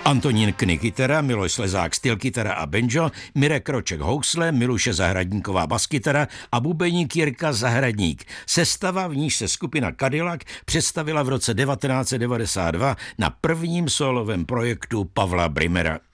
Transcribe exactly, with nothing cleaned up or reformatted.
Antonín Kny kytara, Miloš Slezák styl kytara a banjo, Mirek Kroček housle, Miluše Zahradníková baskytara a bubeník Jirka Zahradník. Sestava, v níž se skupina Cadillac představila v roce devatenáct set devadesát dva na prvním solovém projektu Pavla Brimera.